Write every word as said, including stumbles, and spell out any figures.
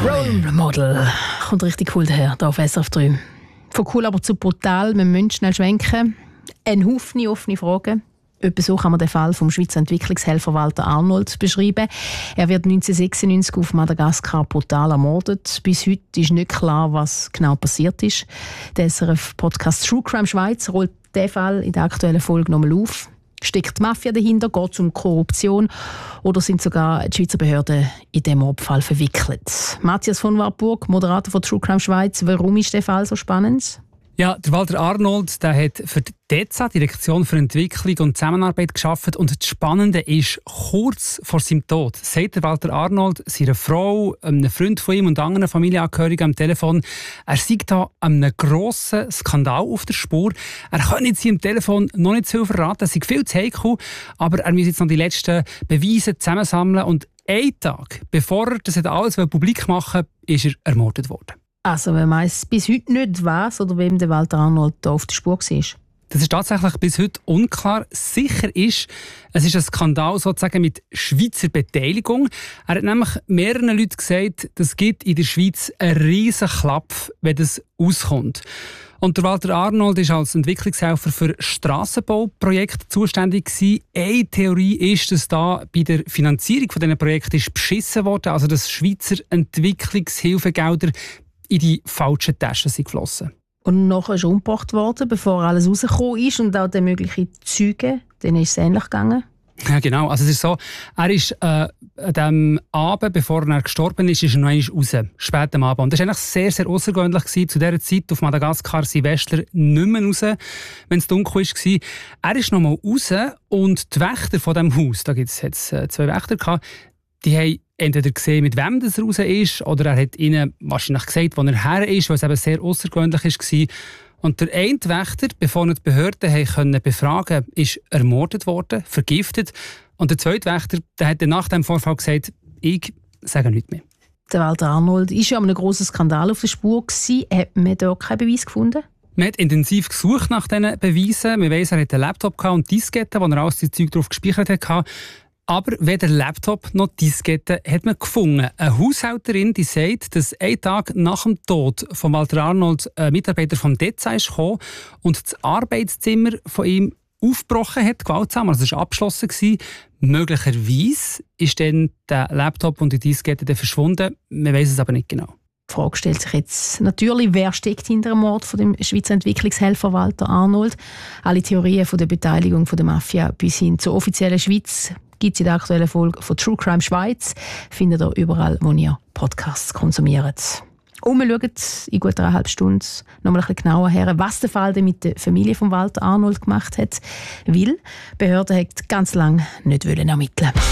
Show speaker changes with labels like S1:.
S1: Role Model. Kommt richtig cool daher, hier auf S R F drei. Von cool aber zu brutal, wir müssen schnell schwenken. Ein Haufen offene Fragen. Etwa so kann man den Fall vom Schweizer Entwicklungshelfer Walter Arnold beschreiben. Er wird neunzehnhundertsechsundneunzig auf Madagaskar brutal ermordet. Bis heute ist nicht klar, was genau passiert ist. Der S R F-Podcast True Crime Schweiz rollt diesen Fall in der aktuellen Folge nochmal auf. Steckt die Mafia dahinter? Geht es um Korruption? Oder sind sogar die Schweizer Behörden in diesem Mordfall verwickelt? Matthias von Warburg, Moderator von True Crime Schweiz. Warum ist der Fall so spannend?
S2: Ja, der Walter Arnold, der hat für die D E Z A, Direktion für Entwicklung und Zusammenarbeit, gearbeitet. Und das Spannende ist, kurz vor seinem Tod sagt der Walter Arnold seiner Frau, einem Freund von ihm und anderen Familienangehörigen am Telefon, er sei da einem grossen Skandal auf der Spur. Er kann jetzt hier am Telefon noch nicht zu viel verraten, es sei viel zu heikel, aber er muss jetzt noch die letzten Beweise zusammensammeln. Und einen Tag, bevor er das alles publik machen will, ist er ermordet worden.
S1: Also, wenn man es bis heute nicht weiss, oder wem der Walter Arnold da auf der Spur war?
S2: Das ist tatsächlich bis heute unklar. Sicher ist, es ist ein Skandal sozusagen mit Schweizer Beteiligung. Er hat nämlich mehreren Leuten gesagt, es gibt in der Schweiz einen riesen Klapp, wenn das auskommt. Und der Walter Arnold ist als Entwicklungshelfer für Strassenbauprojekte zuständig gewesen. Eine Theorie ist, dass da bei der Finanzierung von diesen Projekten ist beschissen wurde, also dass Schweizer Entwicklungshilfegelder in die falschen Taschen sind geflossen.
S1: Und nachher ist er umgebracht worden, bevor alles rausgekommen ist und auch der mögliche Zeuge, denen ist es ähnlich gegangen.
S2: Ja, genau. Also es ist so, er ist äh, an dem Abend, bevor er gestorben ist, ist er noch einmal raus, spät am Abend. Und das war eigentlich sehr, sehr außergewöhnlich gewesen. Zu dieser Zeit auf Madagaskar sind Westler nicht mehr raus, wenn es dunkel war. Er ist noch mal raus und die Wächter von diesem Haus, da gibt es jetzt äh, zwei Wächter gehabt, die haben entweder gesehen, mit wem das raus ist, oder er hat ihnen wahrscheinlich gesagt, wo er her ist, weil es eben sehr außergewöhnlich war. Und der eine Wächter, bevor die Behörden können befragen konnten, ist ermordet worden, vergiftet. Und der zweite Wächter, der hat nach dem Vorfall gesagt, ich sage nichts mehr.
S1: Der Walter Arnold war ja an einem grossen Skandal auf der Spur. Hat man da keinen Beweis gefunden?
S2: Man hat intensiv gesucht nach diesen Beweisen. Man weiss, er hatte einen Laptop und Disketten, wo er alles die Zeug drauf gespeichert hatte. Aber weder Laptop noch Diskette hat man gefunden. Eine Haushälterin die sagt, dass ein Tag nach dem Tod von Walter Arnold ein Mitarbeiter vom D E Z A ist gekommen und das Arbeitszimmer von ihm aufgebrochen hat, gewaltsam. Also es war abgeschlossen. Möglicherweise ist dann der Laptop und die Diskette dann verschwunden. Man weiss es aber nicht genau.
S1: Die Frage stellt sich jetzt natürlich, wer steckt hinter dem Mord von dem Schweizer Entwicklungshelfer Walter Arnold? Alle Theorien von der Beteiligung von der Mafia bis hin zur offiziellen Schweiz gibt es in der aktuellen Folge von True Crime Schweiz. Findet ihr überall, wo ihr Podcasts konsumiert. Und wir schauen in gut einer halben Stunde noch mal ein bisschen genauer her, was der Fall mit der Familie von Walter Arnold gemacht hat. Weil die Behörden haben ganz lange nicht ermitteln wollen.